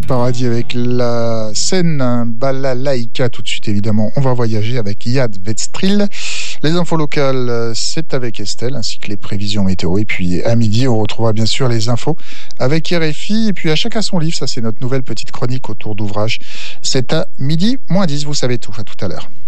Paradis avec la scène balalaïka. Tout de suite, évidemment, on va voyager avec Yad Vetstril. Les infos locales, c'est avec Estelle, ainsi que les prévisions météo. Et puis à midi, on retrouvera bien sûr les infos avec RFI. Et puis à chacun son livre, ça c'est notre nouvelle petite chronique autour d'ouvrage. C'est à midi moins 10, vous savez tout. À tout à l'heure.